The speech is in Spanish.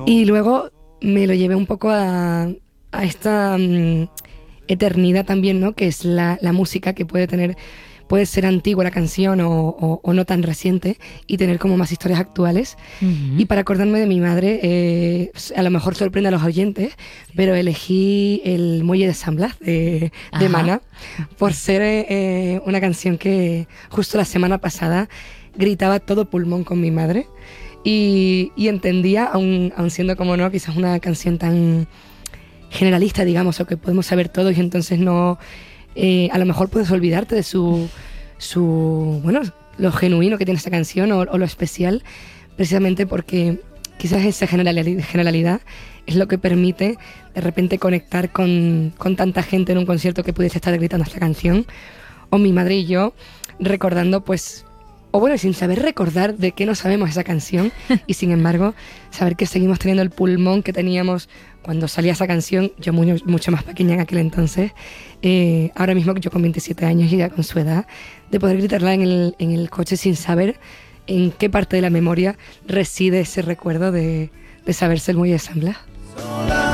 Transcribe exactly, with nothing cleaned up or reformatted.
Y luego me lo llevé un poco a, a esta mm, eternidad también, ¿no? Que es la, la música que puede tener, puede ser antigua la canción o, o- o no tan reciente y tener como más historias actuales. Y Ujú. para acordarme de mi madre, eh, a lo mejor sorprende a los oyentes, pero elegí el Muelle de San Blas de, de Ajá. Maná por ser eh, una canción que justo la semana pasada gritaba todo pulmón con mi madre y, y entendía, aun, aun siendo como no, quizás una canción tan generalista, digamos, o que podemos saber todos y entonces no, eh, a lo mejor puedes olvidarte de su, su, bueno, lo genuino que tiene esta canción o, o lo especial, precisamente porque quizás esa generali- generalidad es lo que permite de repente conectar con, con tanta gente en un concierto que pudiese estar gritando esta canción, o mi madre y yo recordando pues, o bueno, sin saber recordar de qué no sabemos esa canción y sin embargo saber que seguimos teniendo el pulmón que teníamos cuando salía esa canción, yo muy, mucho más pequeña en aquel entonces, eh, ahora mismo yo con veintisiete años y ya con su edad, de poder gritarla en el, en el coche sin saber en qué parte de la memoria reside ese recuerdo de, de saberse el muelle de San Blas.